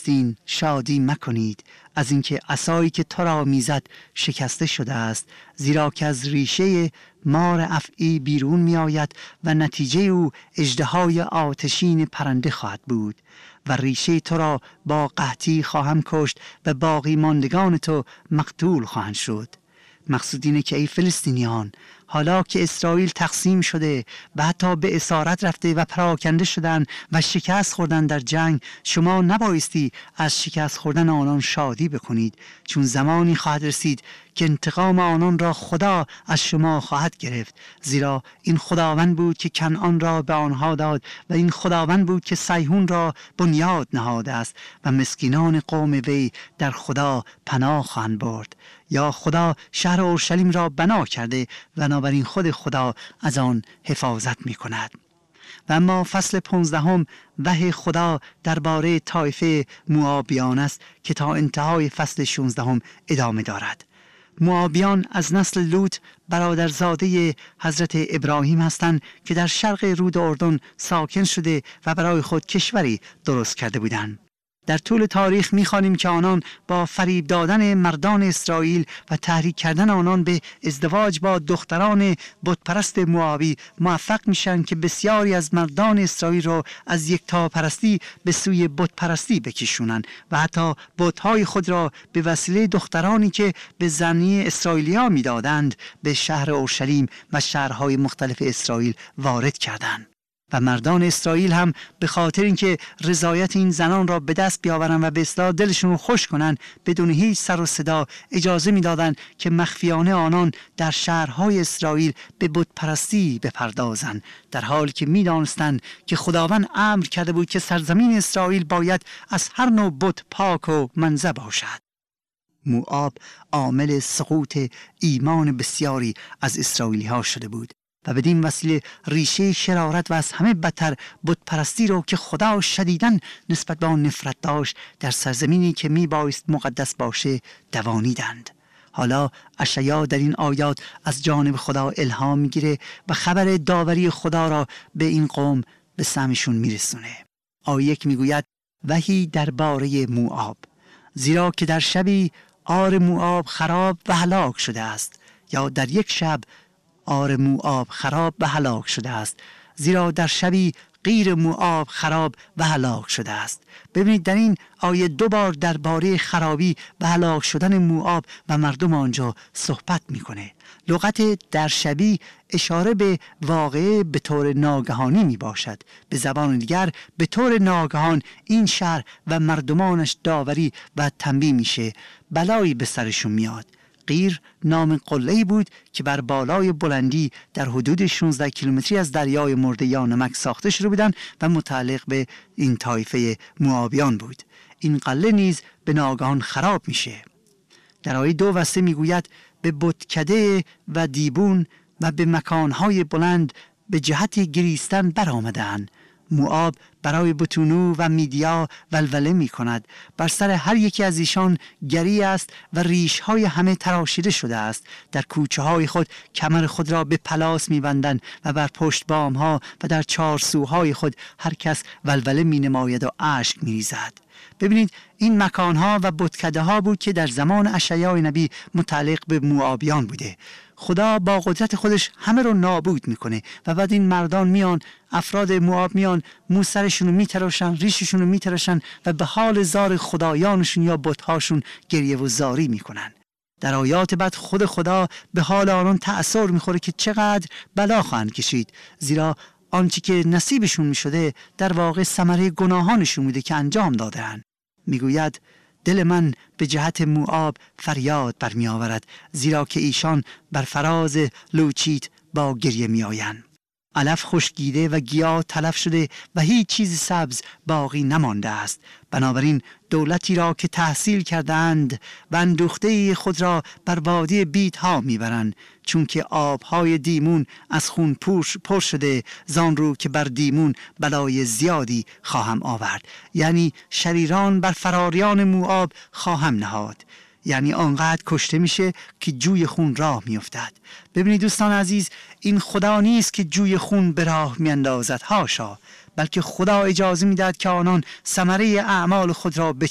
فلسطین شادی مکنید از اینکه عصایی که تو را میزد شکسته شده است، زیرا که از ریشه مار افعی بیرون می آید و نتیجه او اژدهای آتشین پرنده خواهد بود. و ریشه تو را با قحطی خواهم کشت و باقی ماندگان تو مقتول خواهند شد. مقصود اینه که ای فلسطینیان، حالا که اسرائیل تقسیم شده و حتی به اسارت رفته و پراکنده شدن و شکست خوردن در جنگ، شما نبایستی از شکست خوردن آنان شادی بکنید، چون زمانی خواهد رسید که انتقام آنان را خدا از شما خواهد گرفت، زیرا این خداوند بود که کنعان را به آنها داد و این خداوند بود که صیهون را بنیاد نهاده است و مسکینان قوم وی در خدا پناه خواهند برد. یا خدا شهر اورشلیم را بنا کرده و بنابراین خود خدا از آن حفاظت می کند. و اما فصل 15 وحی خدا درباره طایفه موآبیان است که تا انتهای فصل 16 ادامه دارد. موآبیان از نسل لوط برادرزاده حضرت ابراهیم هستند که در شرق رود اردن ساکن شده و برای خود کشوری درست کرده بودند. در طول تاریخ می‌خوانیم که آنان با فریب دادن مردان اسرائیل و تحریک کردن آنان به ازدواج با دختران بتپرست موآبی موفق میشن که بسیاری از مردان اسرائیل را از یکتاپرستی به سوی بتپرستی بکشونن و حتی بت‌های خود را به وسیله دخترانی که به زنی اسرائیلی‌ها میدادند به شهر اورشلیم و شهرهای مختلف اسرائیل وارد کردند. و مردان اسرائیل هم به خاطر اینکه رضایت این زنان را به دست بیاورن و به اصطلاح دلشون رو خوش کنن، بدون هیچ سر و صدا اجازه میدادند که مخفیانه آنان در شهرهای اسرائیل به بت پرستی بپردازند، در حالی که میدانستند که خداوند امر کرده بود که سرزمین اسرائیل باید از هر نوع بت پاک و منزه باشد. موآب عامل سقوط ایمان بسیاری از اسرائیلی ها شده بود و بدین وسیله ریشه شرارت و از همه بدتر بت پرستی رو که خدا شدیداً نسبت به آن نفرت داشت در سرزمینی که می بایست مقدس باشه دوانیدند. حالا اشعیا در این آیات از جانب خدا الهام میگیره و خبر داوری خدا را به این قوم به سمعشون میرسونه. آیه 1 میگوید وحی درباره موآب، زیرا که در شبی عار موآب خراب و هلاک شده است، یا در یک شب عار موآب خراب و هلاک شده است، زیرا در شبی غیر موآب خراب و هلاک شده است. ببینید در این آیه 2 بار درباره خرابی و هلاک شدن موآب و مردم آنجا صحبت میکنه. لغت در شبی اشاره به واقعه به طور ناگهانی می باشد. به زبان دیگر به طور ناگهان این شهر و مردمانش داوری و تنبیه میشه، بلایی به سرشون میاد. قیر نام قله‌ای بود که بر بالای بلندی در حدود 16 کیلومتری از دریای مرده یا نمک ساخته شده بودند و متعلق به این طایفه موآبیان بود. این قلعه نیز به ناگهان خراب میشه. در آیه 2 و 3 میگوید به بتکده و دیبون و به مکانهای بلند به جهت گریستن برآمدند. موآب برای بتونو و میدیا ولوله می کند. بر سر هر یکی از ایشان گری است و ریش‌های همه تراشیده شده است. در کوچه های خود کمر خود را به پلاس می بندند و بر پشت بام ها و در چارسوهای خود هر کس ولوله می نماید و اشک می ریزد. ببینید این مکانها و بتکده ها بود که در زمان اشعیا نبی متعلق به موآبیان بوده. خدا با قدرت خودش همه رو نابود میکنه و بعد این مردان میان، افراد موآب میان، موسرشون رو میتراشن، ریششون رو میتراشن و به حال زار خدایانشون یا بتهاشون گریه و زاری میکنن. در آیات بعد خود خدا به حال آنان تأثیر میخوره که چقدر بلا خواهند کشید، زیرا آنچه که نصیبشون میشده در واقع ثمره گناهانشون بوده که انجام دادن. میگوید دل من به جهت موآب فریاد برمی آورد، زیرا که ایشان بر فراز لوچیت با گریه می آیند. علف خشکیده و گیاه تلف شده و هیچ چیز سبز باقی نمانده است. بنابراین دولتی را که تحصیل کردند و اندوخته خود را بر وادی بیت ها میبرند، چون که آبهای دیمون از خون پر شده، زان رو که بر دیمون بلای زیادی خواهم آورد. یعنی شریران بر فراریان موآب خواهم نهاد. یعنی آنقدر کشته میشه که جوی خون راه میافتد. ببینید دوستان عزیز، این خدا نیست که جوی خون به راه میاندازد، حاشا، بلکه خدا اجازه میدهد که آنان ثمره اعمال خود را